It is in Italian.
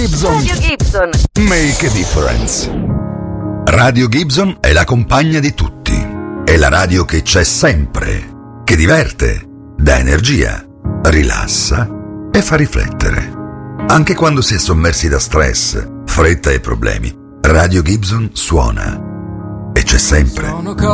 Gibson. Radio Gibson. Make a difference. Radio Gibson è la compagna di tutti. È la radio che c'è sempre, che diverte, dà energia, rilassa e fa riflettere. Anche quando si è sommersi da stress, fretta e problemi, Radio Gibson suona e c'è sempre.